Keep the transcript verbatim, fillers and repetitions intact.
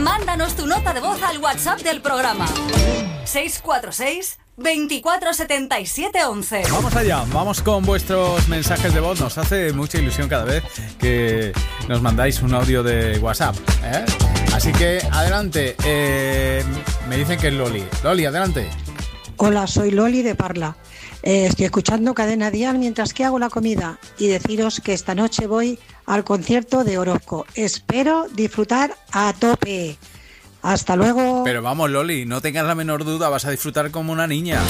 Mándanos tu nota de voz al WhatsApp del programa. seis cuatro seis, veinticuatro setenta y siete once. Vamos allá, vamos con vuestros mensajes de voz. Nos hace mucha ilusión cada vez que nos mandáis un audio de WhatsApp, ¿eh? Así que adelante. eh, Me dicen que es Loli. Loli, adelante. Hola, soy Loli de Parla. Eh, estoy escuchando Cadena Dial mientras que hago la comida y deciros que esta noche voy al concierto de Orozco. Espero disfrutar a tope. Hasta luego. Pero vamos, Loli, no tengas la menor duda, vas a disfrutar como una niña.